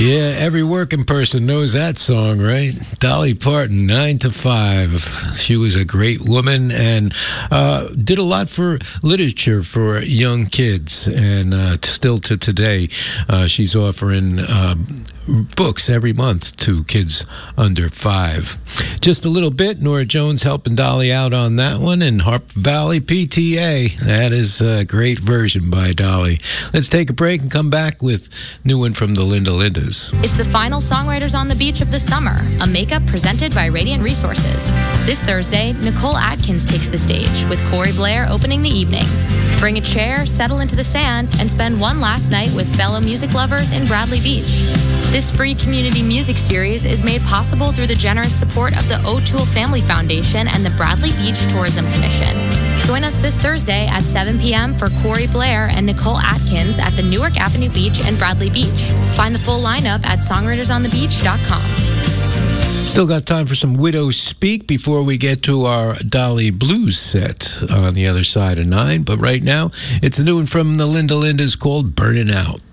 Yeah, every working person knows that song, right? Dolly Parton, 9 to 5. She was a great woman and did a lot for literature for young kids. And still to today, she's offering books every month to kids under 5. Just a little bit, Nora Jones helping Dolly out on that one, and Harp Valley PTA. That is a great version by Dolly. Let's take a break and come back with new one from the Linda Lindas. It's the final Songwriters on the Beach of the summer, a makeup presented by Radiant Resources. This Thursday, Nicole Atkins takes the stage, with Corey Blair opening the evening. Bring a chair, settle into the sand, and spend one last night with fellow music lovers in Bradley Beach. This free community music series is made possible through the generous support of the O'Toole Family Foundation and the Bradley Beach Tourism Commission. Join us this Thursday at 7 p.m. for Corey Blair and Nicole Atkins at the Newark Avenue Beach and Bradley Beach. Find the full lineup at songwritersonthebeach.com. Still got time for some Widow Speak before we get to our Dolly Blues set on the other side of 9. But right now, it's a new one from the Linda Lindas called Burning Out.